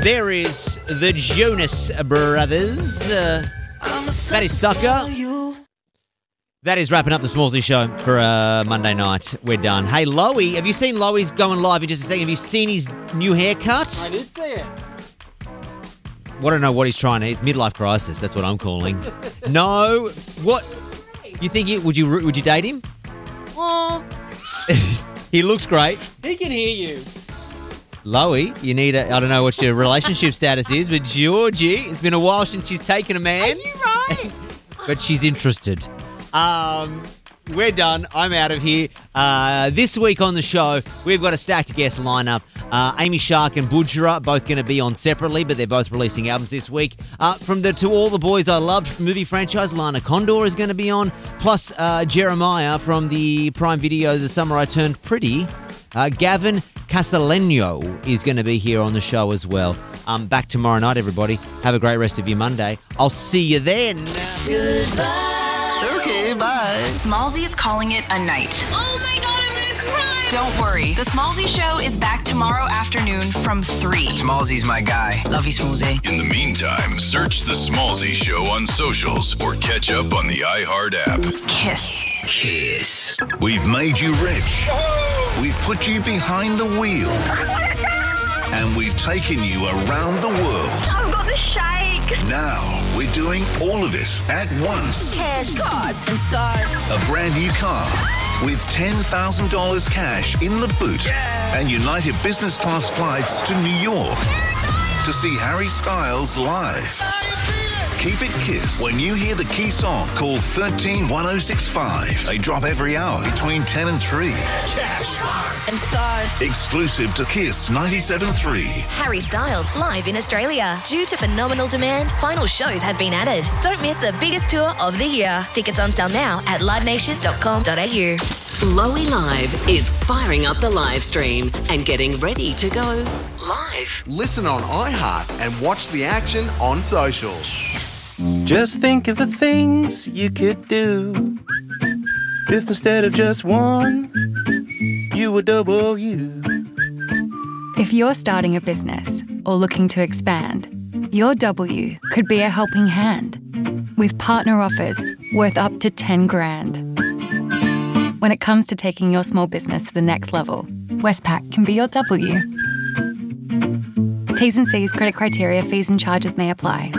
There is the Jonas Brothers. That is Sucker. That is wrapping up the Smallsy show for Monday night. We're done. Hey, Loey, have you seen Loey's going live in just a second? Have you seen his new haircut? I did see it. I don't know what he's trying to. It's midlife crisis. That's what I'm calling. No, what? You think would you date him? Well, He looks great. he can hear you. Loey, you need I don't know what your relationship status is, but Georgie, it's been a while since she's taken a man. Are you right? But she's interested. We're done. I'm out of here. This week on the show, we've got a stacked guest lineup. Amy Shark and Budgerah both going to be on separately, but they're both releasing albums this week. From the To All the Boys I Loved movie franchise, Lana Condor is going to be on. Plus, Jeremiah from the Prime Video The Summer I Turned Pretty. Gavin Casaleno is going to be here on the show as well. Back tomorrow night, everybody. Have a great rest of your Monday. I'll see you then. Goodbye. Okay, bye. Smallsy is calling it a night. Oh my God, I'm gonna cry! Don't worry. The Smallsy Show is back tomorrow afternoon from 3. Smallsy's my guy. Love you, Smallsy. In the meantime, search The Smallsy Show on socials or catch up on the iHeart app. Kiss. Kiss. We've made you rich. We've put you behind the wheel. And we've taken you around the world. I've got the shake! Now, we're doing all of it at once. Cash, cars, and stars. A brand new car with $10,000 cash in the boot and United Business Class flights to New York to see Harry Styles live. Keep it Kiss when you hear the key song. Call 131065. They drop every hour between 10 and 3. Cash, and stars. Exclusive to Kiss 97.3. Harry Styles live in Australia. Due to phenomenal demand, final shows have been added. Don't miss the biggest tour of the year. Tickets on sale now at livenation.com.au. Loey Live is firing up the live stream and getting ready to go live. Listen on iHeart and watch the action on socials. Just think of the things you could do if instead of just one, you were double you. If you're starting a business or looking to expand, your W could be a helping hand with partner offers worth up to 10 grand. When it comes to taking your small business to the next level, Westpac can be your W. T's and C's, credit criteria, fees and charges may apply.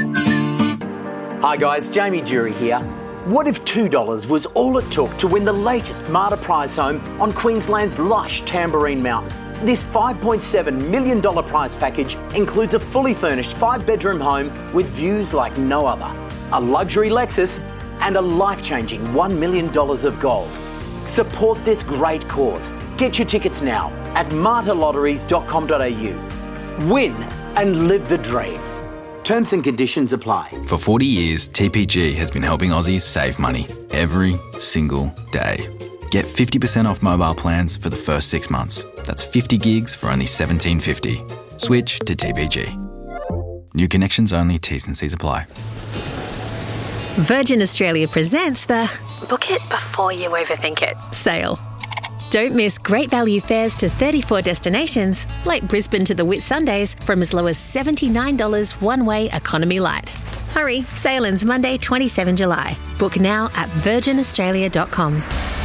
Hi guys, Jamie Jury here. What if $2 was all it took to win the latest Marta prize home on Queensland's lush Tamborine Mountain? This $5.7 million prize package includes a fully furnished 5-bedroom home with views like no other, a luxury Lexus and a life-changing $1 million of gold. Support this great cause. Get your tickets now at martalotteries.com.au. Win and live the dream. Terms and conditions apply. For 40 years, TPG has been helping Aussies save money every single day. Get 50% off mobile plans for the first 6 months. That's 50 gigs for only $17.50. Switch to TPG. New connections only, T's and C's apply. Virgin Australia presents the Book It Before You Overthink It sale. Don't miss great value fares to 34 destinations, like Brisbane to the Whitsundays, from as low as $79 one-way economy light. Hurry, sale ends Monday, 27 July. Book now at virginaustralia.com.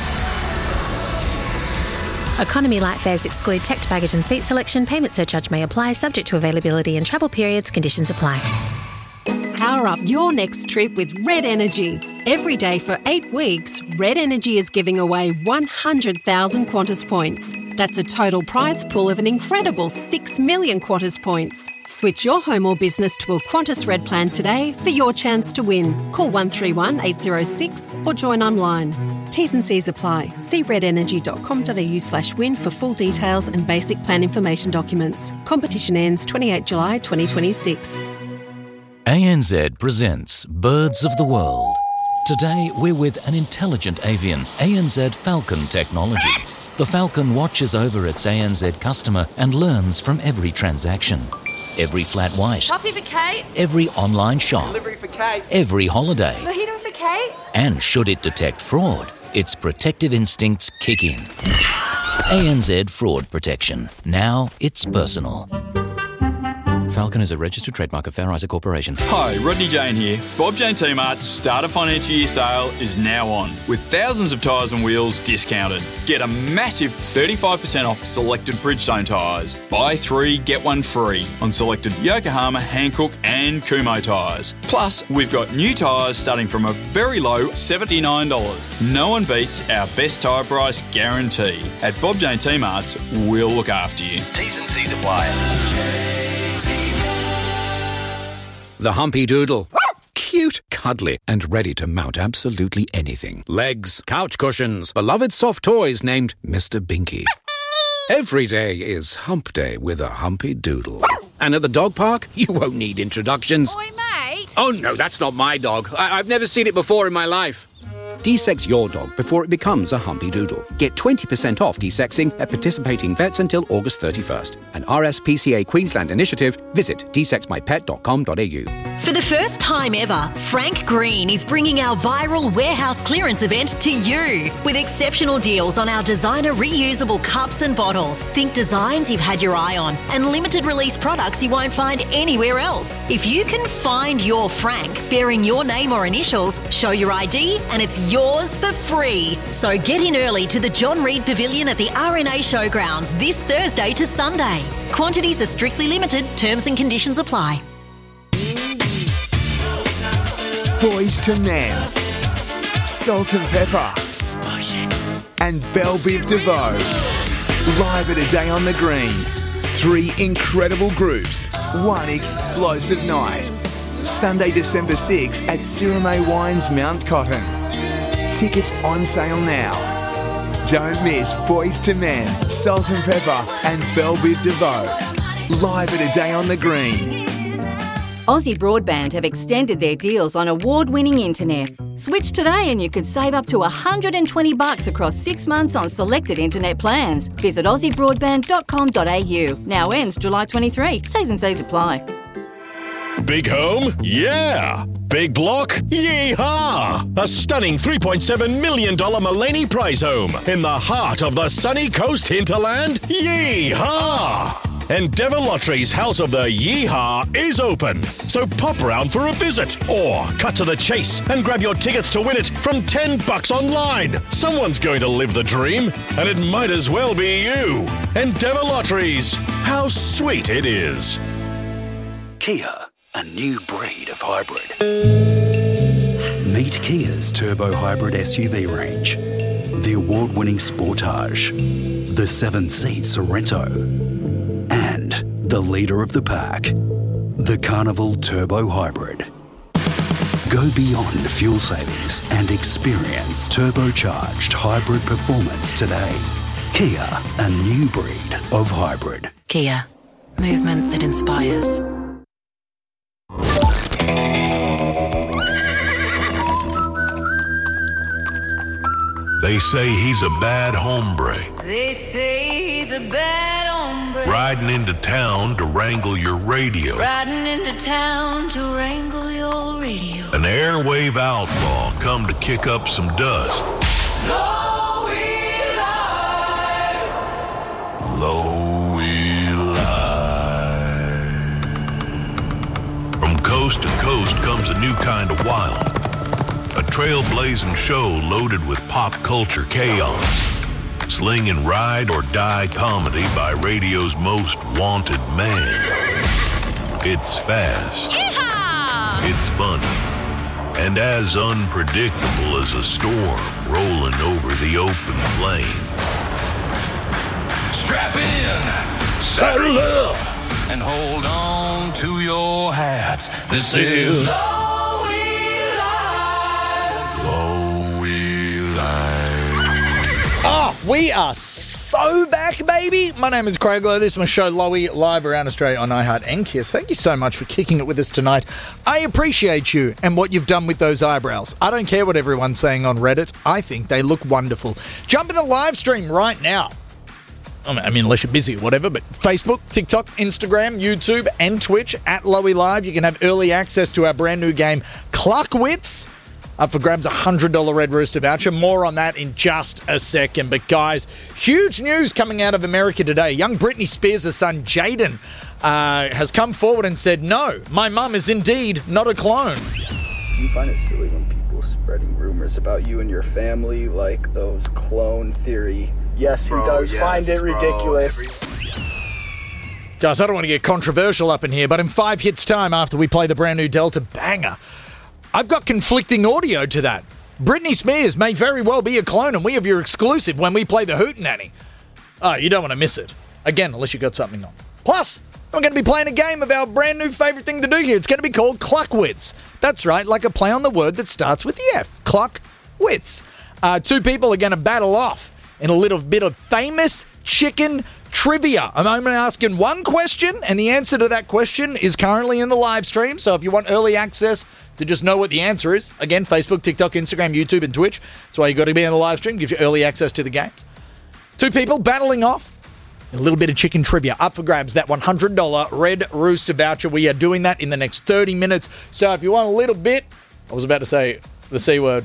Economy light fares exclude checked baggage and seat selection. Payment surcharge may apply, subject to availability and travel periods. Conditions apply. Power up your next trip with Red Energy. Every day for 8 weeks, Red Energy is giving away 100,000 Qantas points. That's a total prize pool of an incredible 6 million Qantas points. Switch your home or business to a Qantas Red plan today for your chance to win. Call 131 806 or join online. T's and C's apply. See redenergy.com.au/win for full details and basic plan information documents. Competition ends 28 July 2026. ANZ presents Birds of the World. Today, we're with an intelligent avian, ANZ Falcon technology. The Falcon watches over its ANZ customer and learns from every transaction. Every flat white. Coffee for Kate. Every online shop. Delivery for Kate. Every holiday. Mojito for Kate. And should it detect fraud, its protective instincts kick in. ANZ Fraud Protection. Now it's personal. Falcon is a registered trademark of Fair Isaac Corporation. Hi, Rodney Jane here. Bob Jane T-Mart's Start a Financial Year sale is now on, with thousands of tyres and wheels discounted. Get a massive 35% off selected Bridgestone tyres. Buy 3, get 1 free on selected Yokohama, Hankook and Kumho tyres. Plus, we've got new tyres starting from a very low $79. No one beats our best tyre price guarantee. At Bob Jane T-Mart's, we'll look after you. T's and C's apply. The Humpy Doodle. Cute, cuddly, and ready to mount absolutely anything. Legs, couch cushions, beloved soft toys named Mr. Binky. Every day is Hump Day with a Humpy Doodle. And at the dog park, you won't need introductions. Oi, mate. Oh, no, that's not my dog. I've never seen it before in my life. De-sex your dog before it becomes a Humpy Doodle. Get 20% off de-sexing at participating vets until August 31st. An RSPCA Queensland initiative. Visit desexmypet.com.au. For the first time ever, Frank Green is bringing our viral warehouse clearance event to you with exceptional deals on our designer reusable cups and bottles. Think designs you've had your eye on and limited release products you won't find anywhere else. If you can find your Frank bearing your name or initials, show your ID and it's yours for free. So get in early to the John Reid Pavilion at the RNA Showgrounds this Thursday to Sunday. Quantities are strictly limited, terms and conditions apply. Boys to Men, Salt and Pepper, and Belle Biv DeVoe. Live at A Day on the Green. 3 incredible groups, 1 explosive night. Sunday, December 6 at Sirame Wines, Mount Cotton. Tickets on sale now. Don't miss Boys to Men, Salt and Pepper, and Belle Biv DeVoe. Live at A Day on the Green. Aussie Broadband have extended their deals on award-winning internet. Switch today and you could save up to $120 across 6 months on selected internet plans. Visit aussiebroadband.com.au. Now ends July 23. T's and C's apply. Big home? Yeah. Big block? Yee-haw! A stunning $3.7 million Mullaney prize home in the heart of the sunny coast hinterland? Yee-haw! Endeavour Lottery's House of the Yee-haw is open, so pop round for a visit or cut to the chase and grab your tickets to win it from $10 online. Someone's going to live the dream, and it might as well be you. Endeavour Lotteries. How sweet it is. Kia, a new breed of hybrid. Meet Kia's turbo hybrid SUV range. The award-winning Sportage, the 7-seat Sorento, and the leader of the pack, the Carnival Turbo Hybrid. Go beyond fuel savings and experience turbocharged hybrid performance today. Kia, a new breed of hybrid. Kia, movement that inspires. They say he's a bad hombre, They say he's a bad hombre. riding into town to wrangle your radio. Riding into town to wrangle your radio. An airwave outlaw come to kick up some dust. Low Eli. From coast to coast comes a new kind of wild. A trailblazing show loaded with pop culture chaos. Slinging ride or die comedy by radio's most wanted man. It's fast. Yeehaw! It's funny. And as unpredictable as a storm rolling over the open plains. Strap in, saddle up, and hold on to your hats. This is Low Eli. Oh, we are so back, baby. My name is Craig Lowe. This is my show, Lowy, live around Australia on iHeart and Kiss. Thank you so much for kicking it with us tonight. I appreciate you and what you've done with those eyebrows. I don't care what everyone's saying on Reddit. I think they look wonderful. Jump in the live stream right now. I mean, unless you're busy or whatever, but Facebook, TikTok, Instagram, YouTube, and Twitch at Lowy Live. You can have early access to our brand new game, Cluckwits. Up for grabs, $100 Red Rooster voucher. More on that in just a second. But guys, huge news coming out of America today. Young Britney Spears' son, Jaden, has come forward and said, no, my mum is indeed not a clone. Do you find it silly when people spreading rumors about you and your family, like those clone theory? Yes, he does find it ridiculous. Guys, I don't want to get controversial up in here, but in 5 hits' time after we play the brand new Delta banger, I've got conflicting audio to that. Britney Spears may very well be a clone, and we have your exclusive when we play the Hootenanny. Oh, you don't want to miss it. Again, unless you got something on. Plus, we're going to be playing a game of our brand new favourite thing to do here. It's going to be called Cluckwits. That's right, like a play on the word that starts with the F. Cluckwits. 2 people are going to battle off in a little bit of famous chicken trivia. I'm only asking one question, and the answer to that question is currently in the live stream. So if you want early access to just know what the answer is, again, Facebook, TikTok, Instagram, YouTube, and Twitch. That's why you got to be in the live stream. Gives you early access to the games. 2 people battling off. A little bit of chicken trivia. Up for grabs, that $100 Red Rooster voucher. We are doing that in the next 30 minutes. So if you want a little bit, I was about to say the C word.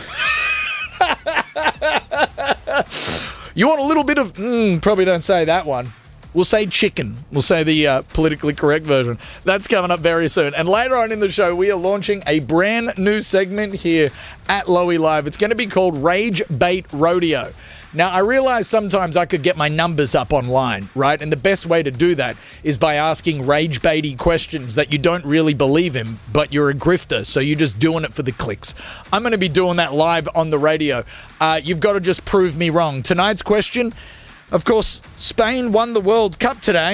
You want a little bit of, probably don't say that one. We'll say chicken. We'll say the politically correct version. That's coming up very soon. And later on in the show, we are launching a brand new segment here at Lowy Live. It's going to be called Rage Bait Rodeo. Now, I realize sometimes I could get my numbers up online, right? And the best way to do that is by asking rage baity questions that you don't really believe in, but you're a grifter, so you're just doing it for the clicks. I'm going to be doing that live on the radio. You've got to just prove me wrong. Tonight's question, of course, Spain won the World Cup today. In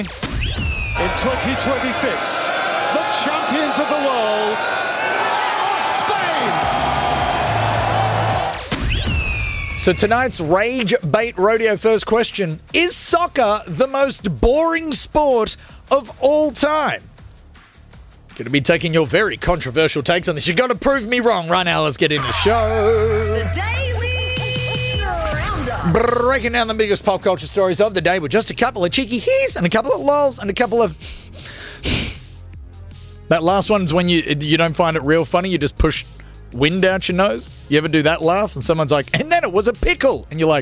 2026, the champions of the world are Spain! So tonight's Rage Bait Rodeo first question, is soccer the most boring sport of all time? Going to be taking your very controversial takes on this. You've got to prove me wrong. Right now, let's get into the show. The Daily Roundup. Breaking down the biggest pop culture stories of the day with just a couple of cheeky he's and a couple of lols and a couple of... That last one's when you don't find it real funny, you just push wind out your nose. You ever do that laugh? And someone's like, and then it was a pickle. And you're like,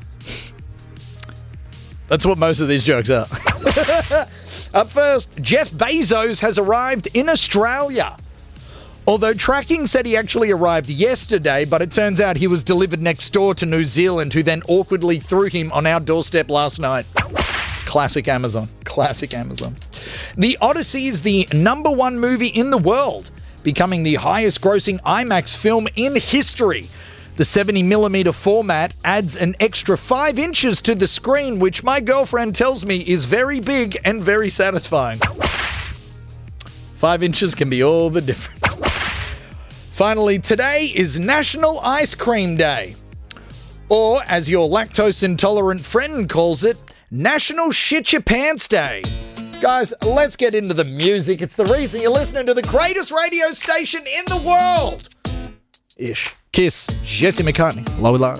that's what most of these jokes are. Up first, Jeff Bezos has arrived in Australia. Although tracking said he actually arrived yesterday, but it turns out he was delivered next door to New Zealand, who then awkwardly threw him on our doorstep last night. Classic Amazon. Classic Amazon. The Odyssey is the #1 movie in the world, becoming the highest grossing IMAX film in history. The 70mm format adds an extra 5 inches to the screen, which my girlfriend tells me is very big and very satisfying. 5 inches can be all the difference. Finally, today is National Ice Cream Day. Or, as your lactose-intolerant friend calls it, National Shit Your Pants Day. Guys, let's get into the music. It's the reason you're listening to the greatest radio station in the world. Ish. Kiss, Jesse McCartney, Lowy Live.